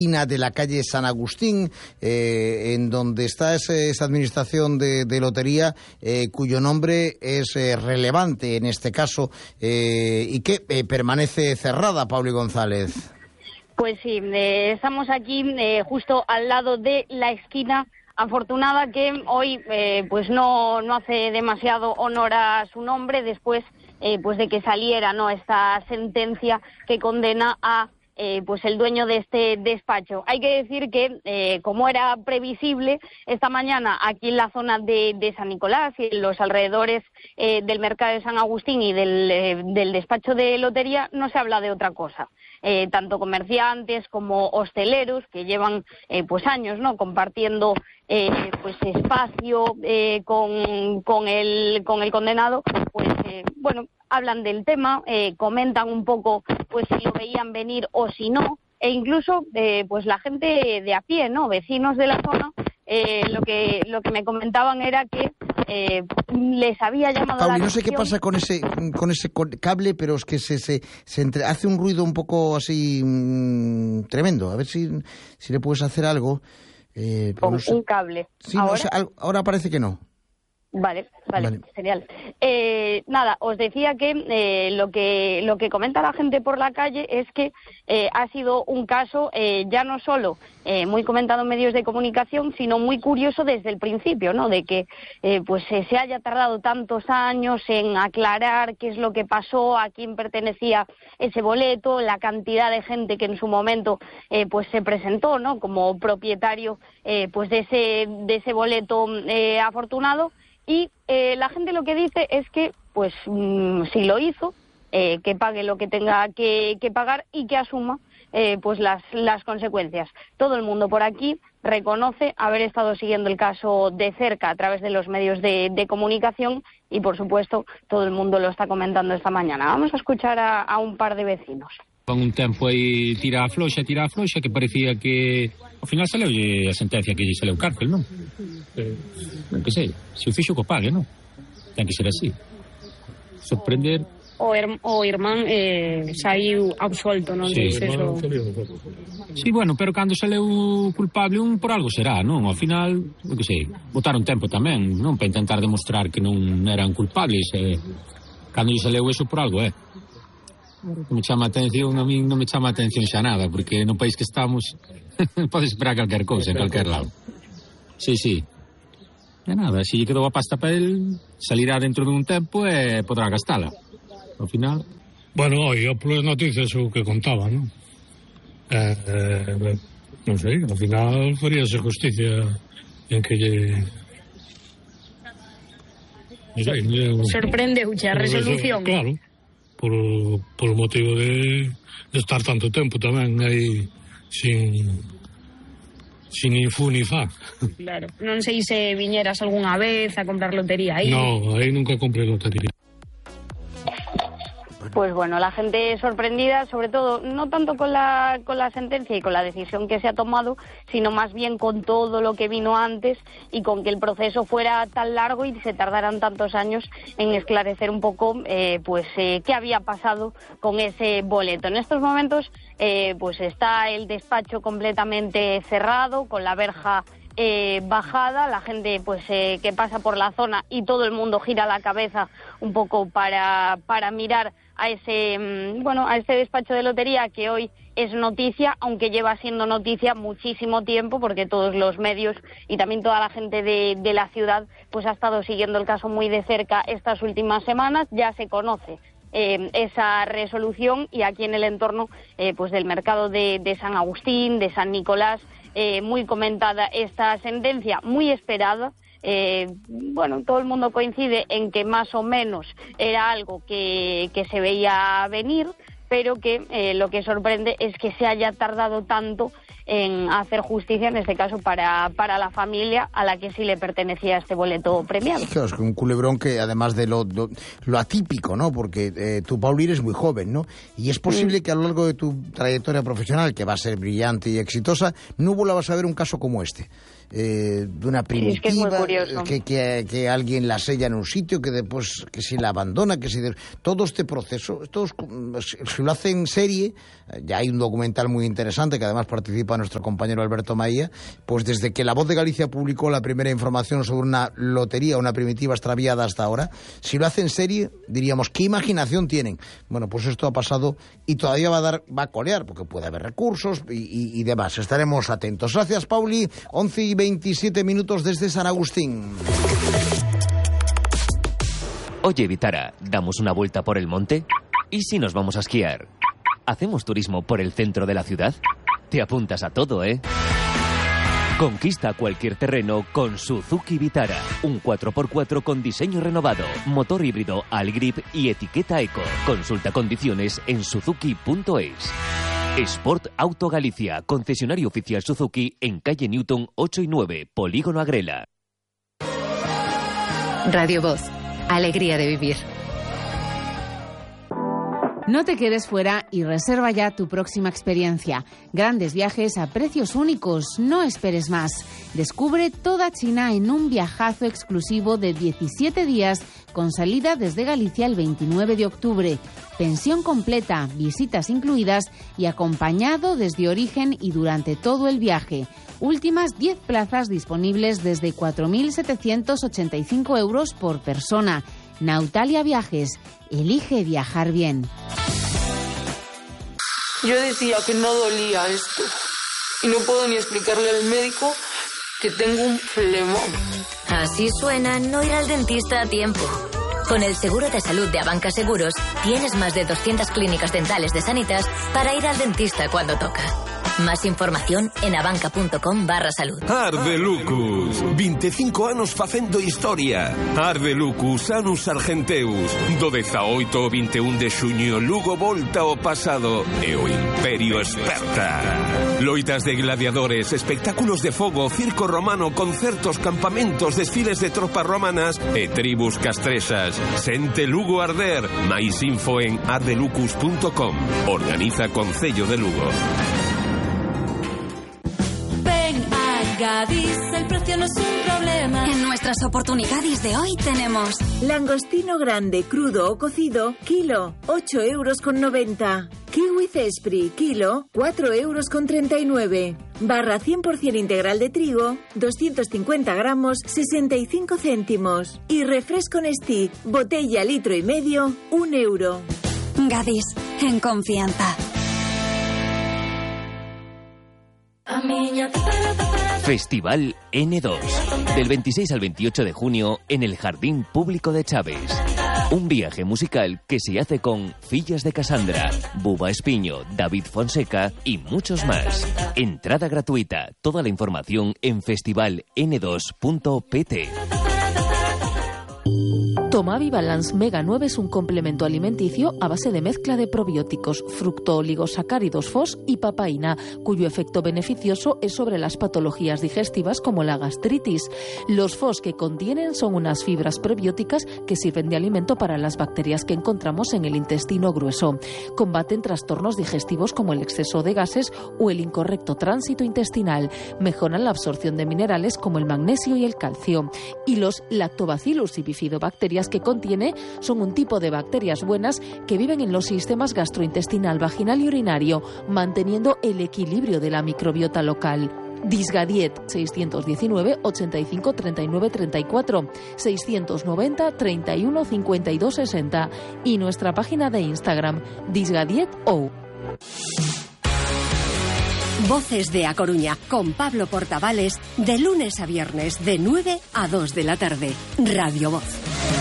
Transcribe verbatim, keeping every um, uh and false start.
de la calle San Agustín, eh, en donde está ese, esa administración de, de lotería, eh, cuyo nombre es eh, relevante en este caso, eh, y que eh, permanece cerrada, Pauli González. Pues sí, eh, estamos aquí eh, justo al lado de la esquina afortunada, que hoy eh, pues no, no hace demasiado honor a su nombre después eh, pues de que saliera, ¿no?, esta sentencia que condena a Eh, pues el dueño de este despacho. Hay que decir que, eh, como era previsible, esta mañana aquí en la zona de, de San Nicolás y en los alrededores eh, del mercado de San Agustín y del, eh, del despacho de lotería no se habla de otra cosa. Eh, tanto comerciantes como hosteleros que llevan eh, pues años, ¿no?, compartiendo eh, pues espacio eh, con, con, el, con el condenado, pues eh, bueno, hablan del tema, eh, comentan un poco pues si lo veían venir o si no, e incluso eh, pues la gente de a pie, ¿no?, vecinos de la zona, eh, lo que lo que me comentaban era que eh, les había llamado Pauli, la atención. No sé qué pasa con ese con ese cable, pero es que se se, se entre, hace un ruido un poco así mmm, tremendo. A ver si si le puedes hacer algo. Eh, Con no sé. un cable. Sí, ¿Ahora? No sé, ahora parece que no. Vale, vale, vale. Genial. Eh, nada, os decía que eh, lo que lo que comenta la gente por la calle es que eh, ha sido un caso eh, ya no solo eh, muy comentado en medios de comunicación, sino muy curioso desde el principio, ¿no?, de que eh, pues eh, se haya tardado tantos años en aclarar qué es lo que pasó, a quién pertenecía ese boleto, la cantidad de gente que en su momento eh, pues se presentó, ¿no?, como propietario eh, pues de ese de ese boleto eh, afortunado. Y eh, la gente lo que dice es que, pues, mmm, si lo hizo, eh, que pague lo que tenga que, que pagar y que asuma eh, pues las, las consecuencias. Todo el mundo por aquí reconoce haber estado siguiendo el caso de cerca a través de los medios de, de comunicación y, por supuesto, todo el mundo lo está comentando esta mañana. Vamos a escuchar a, a un par de vecinos. Con un tempo aí tira a floxa, tira a floxa, que parecía que ao final saleulle a sentencia que lle saleu cárcel, non? Eh, non que sei, se o fixo co pague, non? Ten que ser así. Sorprender... O, her o irmán eh, saiu absuelto, non? Sí, Eso... sí, bueno, pero cando saleu culpable un por algo será, non? Ao final, non que sei, botaron tempo tamén, non? Para intentar demostrar que non eran culpables. Eh, cando lle saleu eso por algo, eh? Me chama a atención, a mí non me chama a atención xa nada, porque no país que estamos pode esperar calquer cousa en calquer lado. Sí, sí. E nada, se lle quedou a pasta para el, salirá dentro dun tempo e podrá gastala. Ao final... Bueno, oía polas noticias o que contaba, non? Eh, eh, non sei, ao final faríase justicia en que lle... Non sei, lle... Sorprendeuche a resolución. Claro. Por, por o motivo de, de estar tanto tempo tamén aí sin sin ni fu ni fa. Claro, non sei se viñeras algunha vez a comprar lotería aí. No, aí nunca comprei lotería. Pues bueno, la gente sorprendida, sobre todo, no tanto con la, con la sentencia y con la decisión que se ha tomado, sino más bien con todo lo que vino antes y con que el proceso fuera tan largo y se tardaran tantos años en esclarecer un poco eh, pues eh, qué había pasado con ese boleto. En estos momentos eh, pues está el despacho completamente cerrado, con la verja Eh, bajada, la gente pues eh, que pasa por la zona y todo el mundo gira la cabeza un poco para, para mirar a ese mmm, bueno a ese despacho de lotería que hoy es noticia, aunque lleva siendo noticia muchísimo tiempo, porque todos los medios y también toda la gente de, de la ciudad pues ha estado siguiendo el caso muy de cerca estas últimas semanas. Ya se conoce Eh, esa resolución y aquí en el entorno eh, pues del mercado de, de San Agustín, de San Nicolás, eh, muy comentada esta sentencia, muy esperada. Eh, bueno, todo el mundo coincide en que más o menos era algo que, que se veía venir, pero que eh, lo que sorprende es que se haya tardado tanto en hacer justicia, en este caso para, para la familia a la que sí le pertenecía este boleto premiado. Claro, es que un culebrón que además de lo, lo, lo atípico, ¿no? Porque eh, tú, Pauli, eres muy joven, ¿no? Y es posible mm. que a lo largo de tu trayectoria profesional, que va a ser brillante y exitosa, no vuelvas a ver un caso como este. Eh, de una primitiva, sí, es que, que, que, que alguien la sella en un sitio, que después que si la abandona, que si de, todo este proceso, esto es, si lo hace en serie, ya hay un documental muy interesante que además participan nuestro compañero Alberto Maía, pues desde que La Voz de Galicia publicó la primera información sobre una lotería, una primitiva extraviada hasta ahora, si lo hace en serie, diríamos, ¿qué imaginación tienen? Bueno, pues esto ha pasado y todavía va a dar, va a colear, porque puede haber recursos y, y, y demás. Estaremos atentos. Gracias, Pauli. once y veintisiete minutos desde San Agustín. Oye, Vitara, ¿damos una vuelta por el monte? ¿Y si nos vamos a esquiar? ¿Hacemos turismo por el centro de la ciudad? Te apuntas a todo, ¿eh? Conquista cualquier terreno con Suzuki Vitara. Un cuatro por cuatro con diseño renovado, motor híbrido Allgrip y etiqueta Eco. Consulta condiciones en suzuki punto es. Sport Auto Galicia, concesionario oficial Suzuki en calle Newton ocho y nueve, Polígono Agrela. Radio Voz. Alegría de vivir. No te quedes fuera y reserva ya tu próxima experiencia. Grandes viajes a precios únicos. No esperes más. Descubre toda China en un viajazo exclusivo de diecisiete días con salida desde Galicia el veintinueve de octubre. Pensión completa, visitas incluidas y acompañado desde origen y durante todo el viaje. Últimas diez plazas disponibles desde cuatro mil setecientos ochenta y cinco euros por persona. Nautalia Viajes. Elige viajar bien. Yo decía que no dolía esto y no puedo ni explicarle al médico que tengo un flemón. Así suena no ir al dentista a tiempo. Con el seguro de salud de Abanca Seguros tienes más de doscientas clínicas dentales de Sanitas para ir al dentista cuando toca. Más información en abanca.com barra salud. Ardelucus, veinticinco anos facendo historia. Ardelucus, Anus Argenteus. Do dezaoito ao vinte e un de xuño, Lugo volta ao pasado e o Imperio esperta. Loitas de gladiadores, espectáculos de fogo, circo romano, concertos, campamentos, desfiles de tropas romanas e tribus castrexas. Sente Lugo arder. Mais info en ardelucus punto com. Organiza Concello de Lugo. Gadis, el precio no es un problema. En nuestras oportunidades de hoy tenemos langostino grande, crudo o cocido, kilo, ocho euros con noventa. Kiwi Cespri, kilo, cuatro euros con treinta y nueve. Barra cien por ciento integral de trigo, doscientos cincuenta gramos, sesenta y cinco céntimos. Y refresco Nestí, botella litro y medio, un euro. Gadis, en confianza. Festival ene dos. Del veintiséis al veintiocho de junio en el Jardín Público de Chaves. Un viaje musical que se hace con Fillas de Casandra, Buba Espiño, David Fonseca y muchos más. Entrada gratuita. Toda la información en festival ene dos punto pt. Tomavi Balance Mega nueve es un complemento alimenticio a base de mezcla de probióticos, fructooligosacáridos F O S y papaína, cuyo efecto beneficioso es sobre las patologías digestivas como la gastritis. Los F O S que contienen son unas fibras prebióticas que sirven de alimento para las bacterias que encontramos en el intestino grueso. Combaten trastornos digestivos como el exceso de gases o el incorrecto tránsito intestinal. Mejoran la absorción de minerales como el magnesio y el calcio. Y los lactobacillus y bifidobacterias que contiene son un tipo de bacterias buenas que viven en los sistemas gastrointestinal, vaginal y urinario, manteniendo el equilibrio de la microbiota local. Disgadiet seiscientos diecinueve ochenta y cinco treinta y nueve treinta y cuatro, seiscientos noventa treinta y uno cincuenta y dos sesenta y nuestra página de Instagram disgadietou. Voces de A Coruña con Pablo Portavales de lunes a viernes de nueve a dos de la tarde. Radio Voz.